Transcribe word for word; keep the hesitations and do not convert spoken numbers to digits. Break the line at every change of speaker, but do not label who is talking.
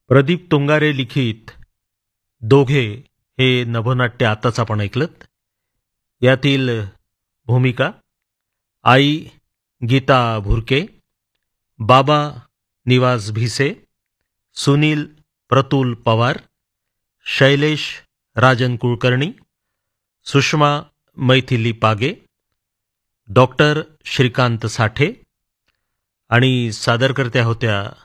प्रदीप तुंगारे लिखित दोघे हे नभोनाट्य आताच आपण ऐकलं. यातील भूमिका आई गीता भुरके, बाबा निवास भिसे, सुनील प्रतुल पवार, शैलेश राजन कुलकर्णी, सुषमा मैथिली पागे, डॉक्टर श्रीकांत साठे आणि सादरकर्त्या होत्या